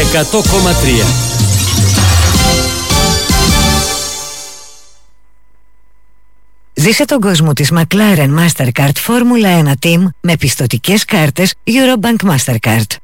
100,3. Ζήσε τον κόσμο της McLaren Mastercard Formula 1 Team με πιστωτικές κάρτες Eurobank Mastercard.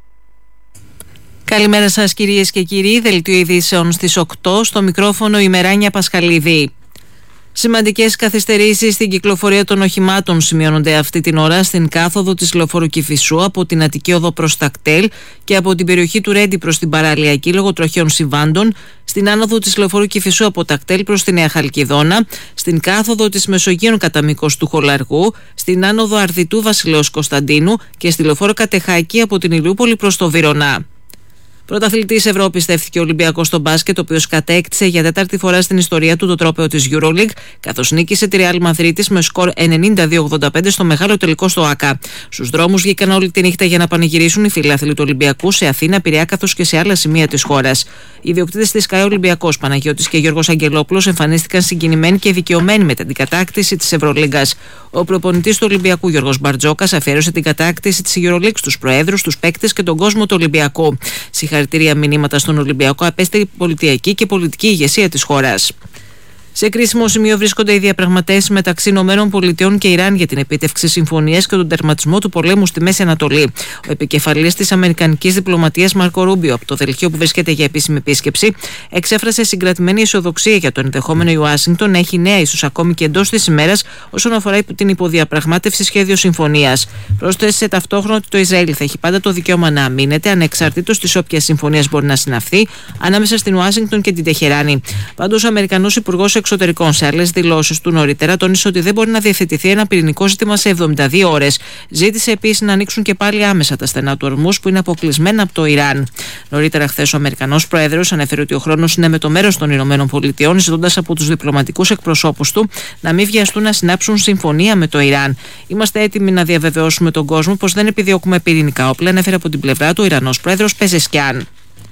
Καλημέρα σας κυρίες και κύριοι, δελτίο ειδήσεων στις 8, στο μικρόφωνο η Μεράνια Πασχαλίδη. Σημαντικές καθυστερήσεις στην κυκλοφορία των οχημάτων σημειώνονται αυτή την ώρα στην κάθοδο της λεωφόρου Κηφισού από την Αττική Οδό προς Τακτέλ και από την περιοχή του Ρέντι προς την Παραλιακή λόγω τροχαίων συμβάντων, στην άνοδο της λεωφόρου Κηφισού από Τακτέλ προς τη Νέα Χαλκιδόνα, στην κάθοδο της Μεσογείων κατά μήκος του Χολαργού, στην άνοδο Αρδιτού Βασιλέως Κωνσταντίνου και στη λεωφόρο Κατεχάκη από την Ηλιούπολη προς το Βυρωνά. Πρωταθλητής Ευρώπης στέφθηκε ο Ολυμπιακός στο μπάσκετ, ο οποίος κατέκτησε για τέταρτη φορά στην ιστορία του το τρόπαιο της EuroLeague, καθώς νίκησε τη Real Madrid με σκορ 92-85 στο μεγάλο τελικό στο ΆΚΑ. Στους δρόμους βγήκαν όλη τη νύχτα για να πανηγυρίσουν οι φίλαθλοι του Ολυμπιακού σε Αθήνα, Πειραιά καθώς και σε άλλα σημεία της χώρας. Οι ιδιοκτήτες της ΚΑΕ Ολυμπιακός, Παναγιώτης και Γιώργος Αγγελόπουλος, εμφανίστηκαν συγκινημένοι και δικαιωμένοι με την κατάκτηση της Ευρωλίγκας. Ο προπονητής του Ολυμπιακού, Γιώργος Μπαρτζόκας, αφιέρωσε την κατάκτηση της EuroLeague στους προέδρους, τους παίκτες και τον κόσμο του Ολυμπιακού. Συγχαρητήρια μηνύματα στον Ολυμπιακό απέστειλε η πολιτιακή και πολιτική ηγεσία της χώρας. Σε κρίσιμο σημείο βρίσκονται οι διαπραγματεύσεις μεταξύ ΗΠΑ και Ιράν για την επίτευξη συμφωνίας και τον τερματισμό του πολέμου στη Μέση Ανατολή. Ο επικεφαλής της αμερικανικής διπλωματίας Μάρκο Ρούμπιο, από το δελτίο που βρίσκεται για επίσημη επίσκεψη, εξέφρασε συγκρατημένη αισιοδοξία για το ενδεχόμενο η Ουάσιγκτον να έχει νέα, ίσως ακόμη και εντός της ημέρας, όσον αφορά την υποδιαπραγμάτευση σχέδιο συμφωνίας. Πρόσθεσε ταυτόχρονα ότι το Ισραήλ θα έχει πάντα το δικαίωμα να αμήνεται, ανεξαρτήτως της όποιας συμφωνίας μπορεί να συναυθεί ανάμεσα στην Ουάσιγκτον και την Τεχεράνη. Πάντως, ο Αμερικανός Υπουργός Εξωτερικών σε άλλες δηλώσεις του νωρίτερα τόνισε ότι δεν μπορεί να διευθετηθεί ένα πυρηνικό ζήτημα σε 72 ώρες. Ζήτησε επίσης να ανοίξουν και πάλι άμεσα τα στενά του Ορμούς που είναι αποκλεισμένα από το Ιράν. Νωρίτερα χθες ο Αμερικανός Πρόεδρος ανέφερε ότι ο χρόνος είναι με το μέρος των ΗΠΑ, ζητώντας από τους διπλωματικούς εκπροσώπους του να μην βιαστούν να συνάψουν συμφωνία με το Ιράν. Είμαστε έτοιμοι να διαβεβαιώσουμε τον κόσμο πως δεν επιδιώκουμε πυρηνικά όπλα, ανέφερε από την πλευρά του ο Ιρανός Πρόεδρος Πεζεσκιάν.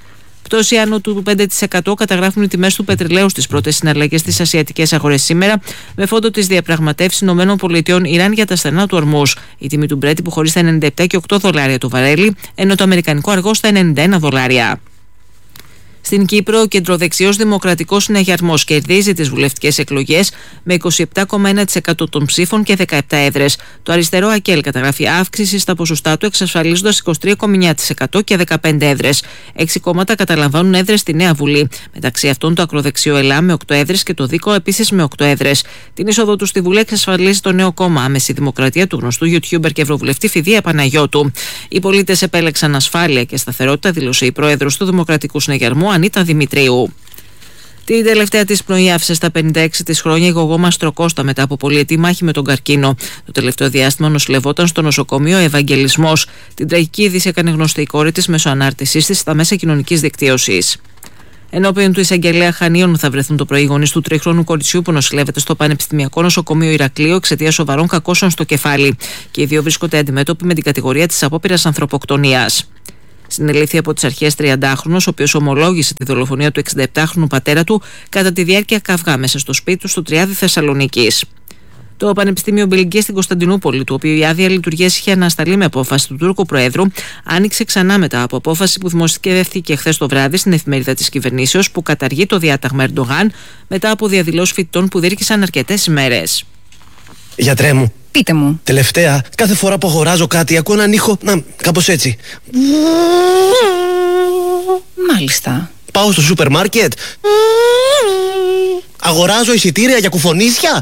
Πτώση άνω του 5% καταγράφουν οι τιμές του πετρελαίου στις πρώτες συναλλαγές στις ασιατικές αγορές σήμερα, με φόντο τις διαπραγματεύσεις ΗΠΑ-Ιράν για τα στενά του Ορμούς. Η τιμή του Μπρέντ υποχωρεί στα $97,8 το βαρέλι, ενώ το αμερικανικό αργό στα $91. Στην Κύπρο, ο κεντροδεξιός Δημοκρατικός Συναγερμός κερδίζει τις βουλευτικές εκλογές με 27,1% των ψήφων και 17 έδρες. Το αριστερό ΑΚΕΛ καταγράφει αύξηση στα ποσοστά του, εξασφαλίζοντας 23,9% και 15 έδρες. 6 κόμματα καταλαμβάνουν έδρες στη Νέα Βουλή. Μεταξύ αυτών το ακροδεξιό ΕΛΑ με 8 έδρες και το ΔΙΚΟ επίσης με 8 έδρες. Την είσοδο του στη Βουλή εξασφαλίζει το νέο κόμμα Άμεση Δημοκρατία του γνωστού YouTuber και Ευρωβουλευτή Φιδία Παναγιώτου. Οι πολίτες επέλεξαν ασφάλεια και σταθερότητα, δήλωσε η πρόεδρος του Δημοκρατικού Συναγερμού, Ανίτα Δημητρίου. Την τελευταία της πνοή άφησε στα 56 της χρόνια η γογό Μαστροκώστα μετά από πολυετή μάχη με τον καρκίνο. Το τελευταίο διάστημα νοσηλευόταν στο νοσοκομείο Ευαγγελισμός. Την τραγική είδηση έκανε γνωστή η κόρη της μέσω ανάρτησής της στα μέσα κοινωνικής δικτύωσης. Ενώπιον του εισαγγελέα Χανίων θα βρεθούν το πρωί οι γονείς του 3χρονου κοριτσιού που νοσηλεύεται στο Πανεπιστημιακό Νοσοκομείο Ηρακλείου εξαιτίας σοβαρών κακώσεων στο κεφάλι. Και οι δύο βρίσκονται αντιμέτωποι με την κατηγορία της απόπειρας ανθρωποκτονίας. Συνελήφθη από τις αρχές 30χρονος, ο οποίος ομολόγησε τη δολοφονία του 67χρονου πατέρα του κατά τη διάρκεια καυγά μέσα στο σπίτι του στο Τριάδι Θεσσαλονίκης. Το Πανεπιστήμιο Μπιλγκέ στην Κωνσταντινούπολη, του οποίου η άδεια λειτουργίας είχε ανασταλεί με απόφαση του Τούρκου Προέδρου, άνοιξε ξανά μετά από απόφαση που δημοσιεύθηκε χθες το βράδυ στην εφημερίδα της κυβερνήσεως που καταργεί το διάταγμα Ερντογάν μετά από διαδηλώσεις φοιτητών που διήρκησαν αρκετές ημέρες. Γιατρέ μου. Πείτε μου. Τελευταία, κάθε φορά που αγοράζω κάτι ακούω έναν ήχο, κάπως έτσι. Μάλιστα. Πάω στο σούπερ μάρκετ. Αγοράζω εισιτήρια για κουφονίσια.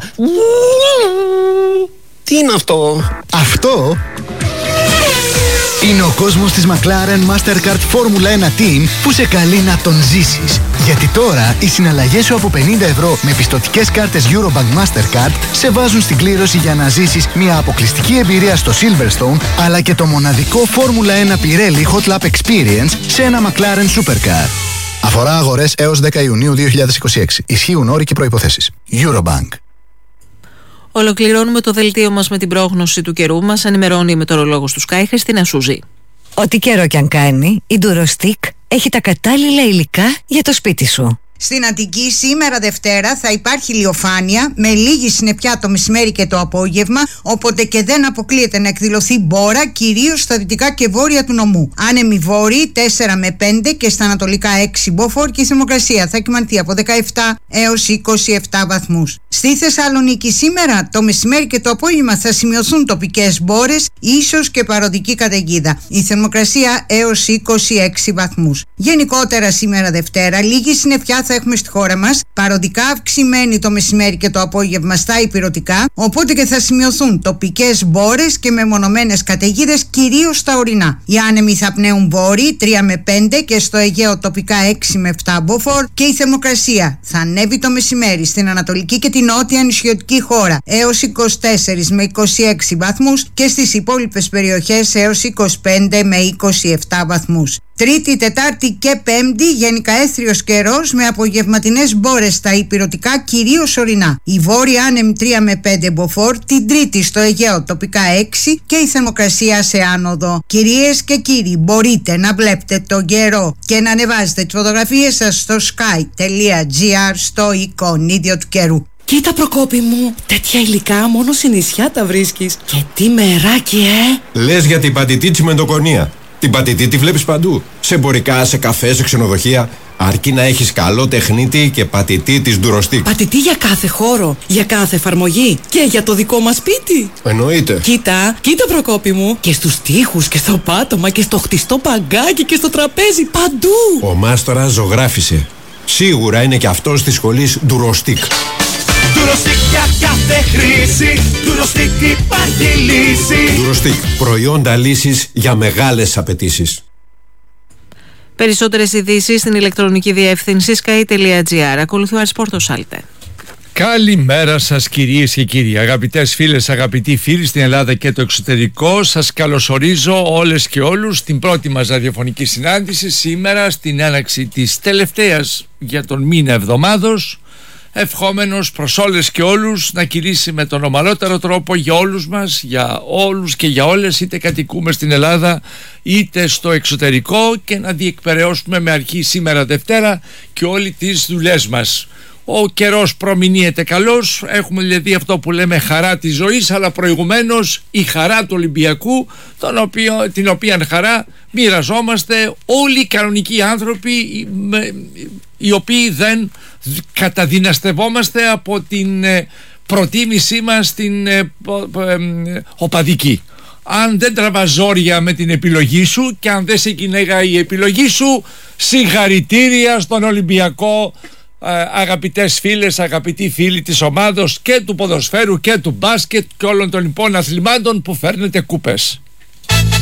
Τι είναι αυτό? Αυτό είναι ο κόσμος της McLaren Mastercard Formula 1 Team που σε καλεί να τον ζήσεις. Γιατί τώρα οι συναλλαγές σου από 50 ευρώ με πιστωτικές κάρτες Eurobank Mastercard σε βάζουν στην κλήρωση για να ζήσεις μια αποκλειστική εμπειρία στο Silverstone αλλά και το μοναδικό Formula 1 Pirelli Hot Lap Experience σε ένα McLaren Supercar. Αφορά αγορές έως 10 Ιουνίου 2026. Ισχύουν όροι και προϋποθέσεις. Eurobank. Ολοκληρώνουμε το δελτίο μας με την πρόγνωση του καιρού. Μας ενημερώνει η μετεωρολόγος του Sky, Χριστίνα Σούζη. Ό,τι καιρό κι αν κάνει, η Durostic έχει τα κατάλληλα υλικά για το σπίτι σου. Στην Αττική σήμερα Δευτέρα θα υπάρχει ηλιοφάνεια με λίγη συννεφιά το μεσημέρι και το απόγευμα, οπότε και δεν αποκλείεται να εκδηλωθεί μπόρα, κυρίως στα δυτικά και βόρεια του νομού. Άνεμοι βόρειοι 4 με 5 και στα ανατολικά 6 μποφόρ και η θερμοκρασία θα κυμανθεί από 17 έως 27 βαθμούς. Στη Θεσσαλονίκη σήμερα το μεσημέρι και το απόγευμα θα σημειωθούν τοπικές μπόρες, ίσως και παροδική καταιγίδα. Η θερμοκρασία έως 26 βαθμούς. Γενικότερα σήμερα Δευτέρα λίγη συννεφιά θα έχουμε στη χώρα μας, παροδικά αυξημένη το μεσημέρι και το απόγευμα στα ηπειρωτικά, οπότε και θα σημειωθούν τοπικές μπόρες και μεμονωμένες καταιγίδες, κυρίως στα ορεινά. Οι άνεμοι θα πνέουν βόρειοι 3 με 5 και στο Αιγαίο τοπικά 6 με 7 μποφόρ και η θερμοκρασία θα ανέβει το μεσημέρι στην ανατολική και την νότια νησιωτική χώρα έως 24 με 26 βαθμούς και στις υπόλοιπες περιοχές έως 25 με 27 βαθμούς. Τρίτη, Τετάρτη και Πέμπτη γενικά έθριος καιρός με απογευματινές μπόρες στα ηπειρωτικά, κυρίως ορεινά. Η βόρεια άνεμη 3 με 5 μποφόρ, την Τρίτη στο Αιγαίο τοπικά 6 και η θερμοκρασία σε άνοδο. Κυρίες και κύριοι, μπορείτε να βλέπετε τον καιρό και να ανεβάζετε τις φωτογραφίες σας στο sky.gr στο εικονίδιο του καιρού. Κοίτα Προκόπη μου, τέτοια υλικά μόνο σε νησιά τα βρίσκεις. Και τι μεράκι, Λες για την πατητή της Μεντοκονία. Την πατητή τη βλέπεις παντού. Σε εμπορικά, σε καφέ, σε ξενοδοχεία. Αρκεί να έχεις καλό τεχνίτη και πατητή της Ντουροστίκ. Πατητή για κάθε χώρο, για κάθε εφαρμογή και για το δικό μας σπίτι. Εννοείται. Κοίτα Προκόπη μου. Και στους τοίχους και στο πάτωμα και στο χτιστό παγκάκι και στο τραπέζι, παντού. Ο μάστορας ζωγράφισε. Σίγουρα είναι και αυτός της σχολής Ντουροστίκ. Ντουροστίκ για κάθε χρήση. Ντουροστίκ υπάρχει λύση. Ντουροστίκ. Προϊόντα λύσης για μεγάλες απαιτήσεις. Περισσότερες ειδήσεις στην ηλεκτρονική διεύθυνση sky.gr. Ακολουθεί ο Αρσπόρτος Σάλτε. Καλημέρα σας κυρίες και κύριοι, αγαπητές φίλες, αγαπητοί φίλοι στην Ελλάδα και το εξωτερικό. Σας καλωσορίζω όλες και όλους στην πρώτη μας ραδιοφωνική συνάντηση σήμερα στην έναρξη της τελευταίας για τον μήνα εβδομάδος, ευχόμενος προς όλες και όλους να κυλήσει με τον ομαλότερο τρόπο για όλους μας, για όλους και για όλες, είτε κατοικούμε στην Ελλάδα είτε στο εξωτερικό, και να διεκπεραιώσουμε με αρχή σήμερα Δευτέρα και όλοι τις δουλειές μας. Ο καιρός προμηνύεται καλός, έχουμε δηλαδή αυτό που λέμε χαρά της ζωής, αλλά προηγουμένως η χαρά του Ολυμπιακού, την οποία χαρά μοιραζόμαστε όλοι οι κανονικοί άνθρωποι, οι οποίοι δεν καταδυναστευόμαστε από την προτίμησή μας στην οπαδική. Αν δεν τραβάς ζόρια με την επιλογή σου και αν δεν σε κυνηγάει η επιλογή σου, συγχαρητήρια στον Ολυμπιακό, αγαπητές φίλες, αγαπητοί φίλοι της ομάδος και του ποδοσφαίρου και του μπάσκετ και όλων των υπόλοιπων αθλημάτων που φέρνετε κούπες.